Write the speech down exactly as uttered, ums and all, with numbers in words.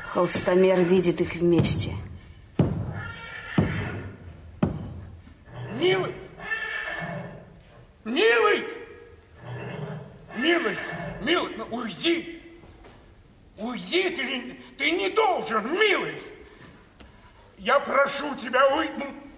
Холстомер видит их вместе. Милый! Милый! Милый! Милый, ну уйди! Уйди, ты, ты не должен, милый! Я прошу тебя, уйди!